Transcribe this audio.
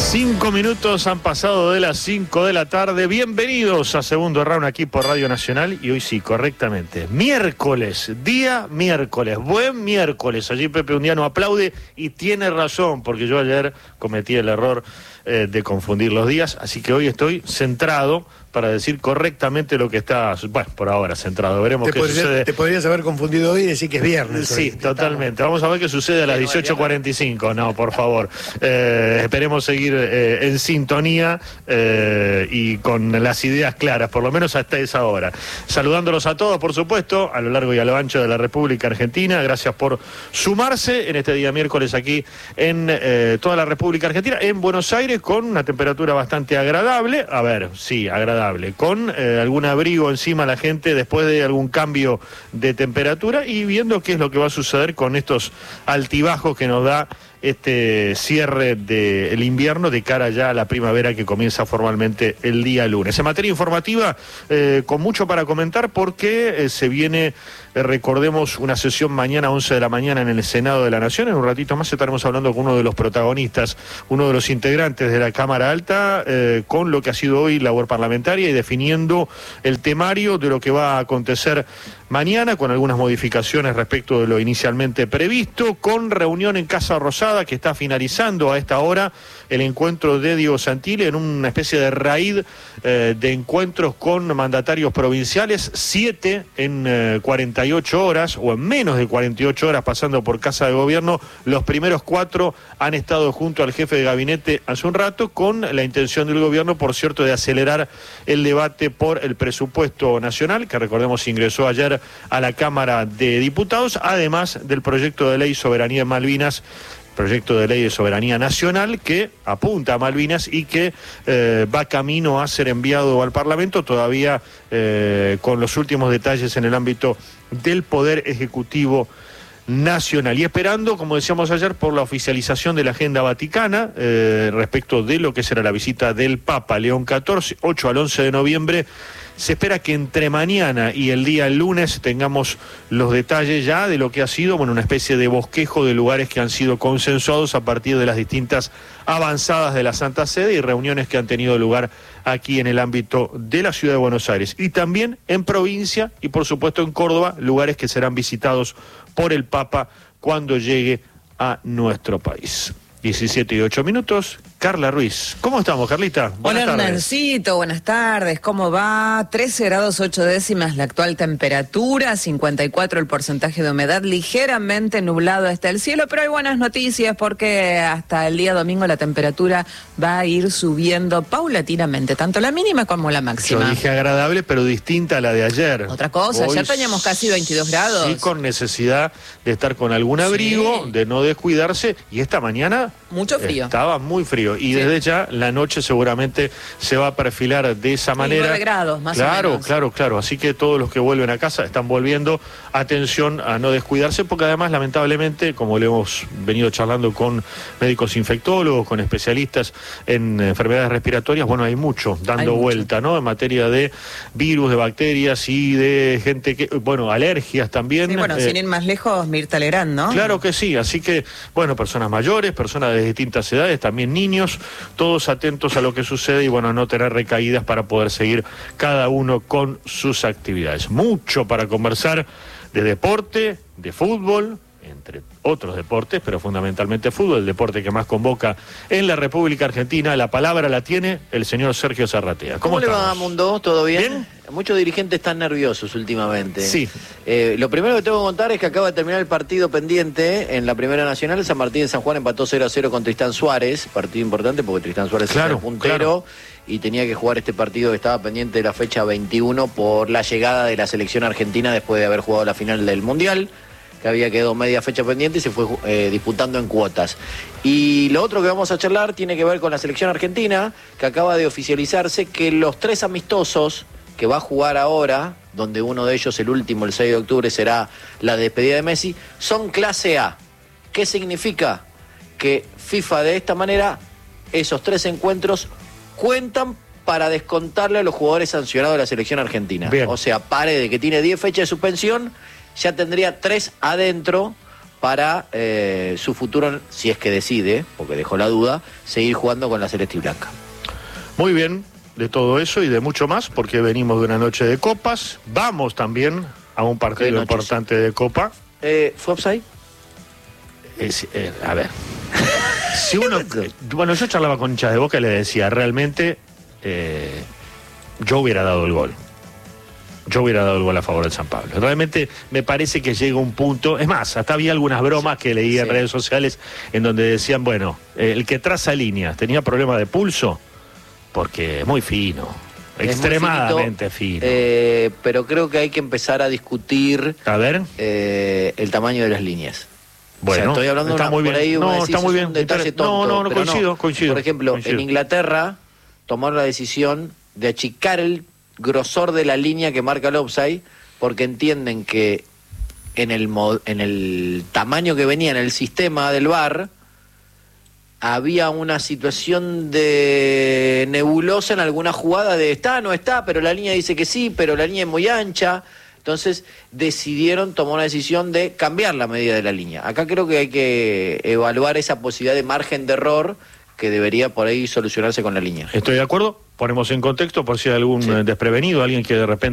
5 minutos han pasado de las 5 de la tarde. Bienvenidos a Segundo Round aquí por Radio Nacional. Y hoy sí, correctamente, miércoles, día miércoles, buen miércoles. Allí Pepe Undiano aplaude y tiene razón, porque yo ayer cometí el error de confundir los días. Así que hoy estoy centrado para decir correctamente lo que está, bueno, por ahora centrado. Veremos qué sucede. Te podrías haber confundido hoy y decir que es viernes. Sí, totalmente. Vamos a ver qué sucede a las 18:45. No, por favor. Esperemos seguir en sintonía y con las ideas claras, por lo menos hasta esa hora. Saludándolos a todos, por supuesto, a lo largo y a lo ancho de la República Argentina. Gracias por sumarse en este día miércoles aquí en toda la República Argentina, en Buenos Aires, con una temperatura bastante agradable. A ver, sí, agradable. Con algún abrigo encima la gente después de algún cambio de temperatura y viendo qué es lo que va a suceder con estos altibajos que nos da este cierre del invierno de cara ya a la primavera que comienza formalmente el día lunes. En materia informativa, con mucho para comentar porque se viene, recordemos, una sesión mañana a 11 de la mañana en el Senado de la Nación. En un ratito más estaremos hablando con uno de los protagonistas, uno de los integrantes de la Cámara Alta, con lo que ha sido hoy labor parlamentaria y definiendo el temario de lo que va a acontecer mañana, con algunas modificaciones respecto de lo inicialmente previsto, con reunión en Casa Rosada que está finalizando a esta hora el encuentro de Diego Santilli en una especie de raíz de encuentros con mandatarios provinciales, 7 en 48 horas o en menos de 48 horas pasando por Casa de Gobierno. Los primeros 4 han estado junto al jefe de gabinete hace un rato con la intención del gobierno, por cierto, de acelerar el debate por el presupuesto nacional, que recordemos ingresó ayer a la Cámara de Diputados, además del proyecto de ley Soberanía en Malvinas, proyecto de ley de soberanía nacional que apunta a Malvinas y que va camino a ser enviado al Parlamento, todavía con los últimos detalles en el ámbito del Poder Ejecutivo Nacional. Y esperando, como decíamos ayer, por la oficialización de la agenda vaticana respecto de lo que será la visita del Papa León XIV, 8 al 11 de noviembre. Se espera que entre mañana y el día lunes tengamos los detalles ya de lo que ha sido, bueno, una especie de bosquejo de lugares que han sido consensuados a partir de las distintas avanzadas de la Santa Sede y reuniones que han tenido lugar aquí en el ámbito de la Ciudad de Buenos Aires. Y también en provincia y, por supuesto, en Córdoba, lugares que serán visitados por el Papa cuando llegue a nuestro país. 17:08. Carla Ruiz. ¿Cómo estamos, Carlita? Hola, Hernancito, buenas tardes. ¿Cómo va? 13 grados 8 décimas la actual temperatura, 54 el porcentaje de humedad, ligeramente nublado está el cielo, pero hay buenas noticias porque hasta el día domingo la temperatura va a ir subiendo paulatinamente, tanto la mínima como la máxima. Yo dije agradable, pero distinta a la de ayer. Otra cosa, hoy ayer teníamos casi 22 grados. Sí, con necesidad de estar con algún abrigo, de no descuidarse, y esta mañana mucho frío. Estaba muy frío. Y desde ya la noche seguramente se va a perfilar de esa manera. 9 grados, más o menos. Claro. Así que todos los que vuelven a casa están volviendo. Atención a no descuidarse, porque además, lamentablemente, como le hemos venido charlando con médicos infectólogos, con especialistas en enfermedades respiratorias, bueno, hay mucho dando vuelta, ¿no? En materia de virus, de bacterias y de gente que, bueno, alergias también. Sí, bueno, sin ir más lejos, Mirta Legrand, ¿no? Claro que sí, así que, bueno, personas mayores, personas de distintas edades, también niños, todos atentos a lo que sucede y, bueno, no tener recaídas para poder seguir cada uno con sus actividades. Mucho para conversar de deporte, de fútbol, entre otros deportes, pero fundamentalmente fútbol, el deporte que más convoca en la República Argentina. La palabra la tiene el señor Sergio Zarratea. ¿Cómo le va, Mundo? ¿Todo bien? ¿Bien? Muchos dirigentes están nerviosos últimamente. Sí. Lo primero que tengo que contar es que acaba de terminar el partido pendiente en la Primera Nacional. San Martín de San Juan empató 0-0 con Tristán Suárez, partido importante porque Tristán Suárez es el puntero y tenía que jugar este partido que estaba pendiente de la fecha 21 por la llegada de la selección argentina después de haber jugado la final del Mundial, que había quedado media fecha pendiente y se fue disputando en cuotas. Y lo otro que vamos a charlar tiene que ver con la selección argentina, que acaba de oficializarse que los 3 amistosos que va a jugar ahora, donde uno de ellos, el último, el 6 de octubre, será la despedida de Messi, son clase A. ¿Qué significa? Que FIFA de esta manera, esos 3 encuentros cuentan para descontarle a los jugadores sancionados de la selección argentina. Bien. O sea, pare de que tiene 10 fechas de suspensión, ya tendría 3 adentro para su futuro, si es que decide, porque dejó la duda, seguir jugando con la celeste y blanca. Muy bien, de todo eso y de mucho más, porque venimos de una noche de copas, vamos también a un partido importante de Copa. ¿Fue offside? A ver, si uno, bueno, yo charlaba con hinchas de Boca y le decía, realmente yo hubiera dado el gol. Yo hubiera dado el gol a favor del San Pablo. Realmente me parece que llega un punto, es más, hasta había algunas bromas que leí en redes sociales en donde decían, bueno, el que traza líneas tenía problema de pulso, porque es muy fino, extremadamente fino. Pero creo que hay que empezar a discutir el tamaño de las líneas. Bueno, o sea, estoy hablando está muy bien. Ahí, no, está muy bien. Un detalle tonto, no, coincido. Por ejemplo, en Inglaterra tomaron la decisión de achicar el grosor de la línea que marca el offside, porque entienden que en el tamaño que venía en el sistema del VAR había una situación de nebulosa en alguna jugada de está, no está, pero la línea dice que sí, pero la línea es muy ancha. Entonces decidieron tomar una decisión de cambiar la medida de la línea. Acá creo que hay que evaluar esa posibilidad de margen de error que debería por ahí solucionarse con la línea. Estoy de acuerdo, ponemos en contexto por si hay algún desprevenido, alguien que de repente